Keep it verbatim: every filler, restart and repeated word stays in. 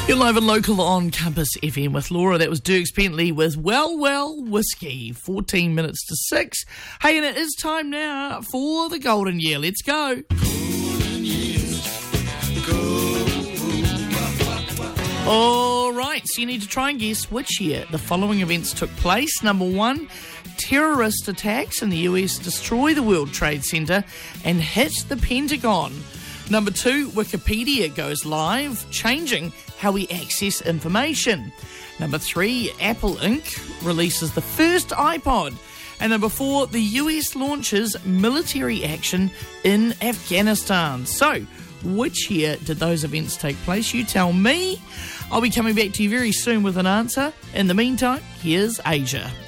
You're live and local on Compass F M with Laura. That was Dierks Bentley with Well Well Whiskey. fourteen minutes to six. Hey, and it is time now for the Golden Year. Let's go. Golden Years. Go. All right, so you need to try and guess which year the following events took place. Number one, terrorist attacks in the U S destroy the World Trade Center and hit the Pentagon. Number two, Wikipedia goes live, changing how we access information. Number three, Apple Incorporated releases the first iPod. And number four, the U S launches military action in Afghanistan. So, which year did those events take place? You tell me. I'll be coming back to you very soon with an answer. In the meantime, here's Asia.